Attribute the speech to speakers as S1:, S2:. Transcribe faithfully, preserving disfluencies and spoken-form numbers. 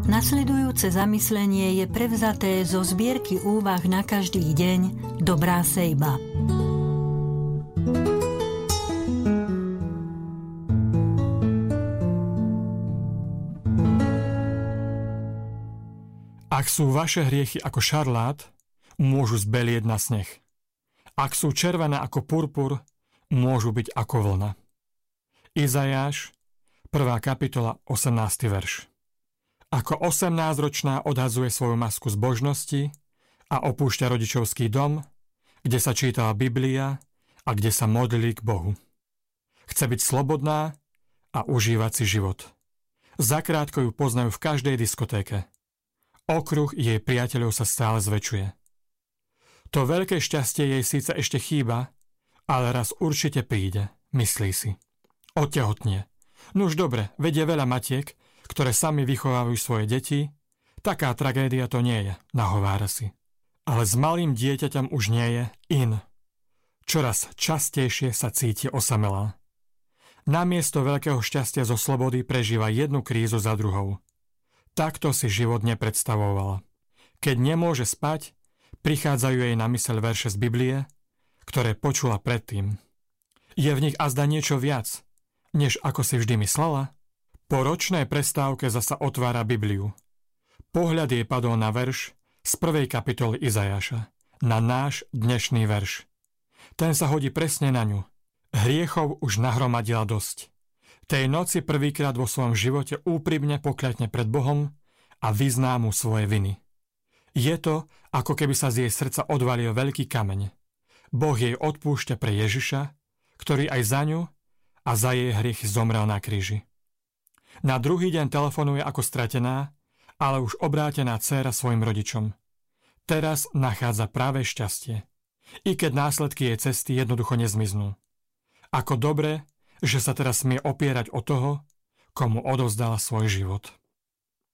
S1: Nasledujúce zamyslenie je prevzaté zo zbierky úvah na každý deň Dobrá sejba.
S2: Ak sú vaše hriechy ako šarlát, môžu zbelieť na sneh. Ak sú červené ako purpur, môžu byť ako vlna. Izajáš, prvá kapitola, osemnásty verš. Ako osemnásťročná odhadzuje svoju masku zbožnosti a opúšťa rodičovský dom, kde sa čítala Biblia a kde sa modlili k Bohu. Chce byť slobodná a užívať si život. Zakrátko ju poznajú v každej diskotéke. Okruh jej priateľov sa stále zväčšuje. To veľké šťastie jej síce ešte chýba, ale raz určite príde, myslí si. Odtehotnie. Nuž dobre, vedie veľa matiek, ktoré sami vychovávajú svoje deti. Taká tragédia to nie je, nahovára si. Ale s malým dieťaťom už nie je in. Čoraz častejšie sa cíti osamelá. Namiesto veľkého šťastia zo slobody prežíva jednu krízu za druhou. Takto si život nepredstavovala. Keď nemôže spať, prichádzajú jej na myseľ verše z Biblie, ktoré počula predtým. Je v nich azda niečo viac, než ako si vždy myslela? Po ročnej prestávke zasa otvára Bibliu. Pohľad jej padol na verš z prvej kapitoly Izajáša, na náš dnešný verš. Ten sa hodí presne na ňu. Hriechov už nahromadila dosť. Tej noci prvýkrát vo svojom živote úprimne pokľakne pred Bohom a vyzná mu svoje viny. Je to, ako keby sa z jej srdca odvalil veľký kameň. Boh jej odpúšťa pre Ježiša, ktorý aj za ňu a za jej hriechy zomrel na kríži. Na druhý deň telefonuje ako stratená, ale už obrátená dcéra svojim rodičom. Teraz nachádza práve šťastie, i keď následky jej cesty jednoducho nezmiznú. Ako dobre, že sa teraz smie opierať o toho, komu odovzdala svoj život.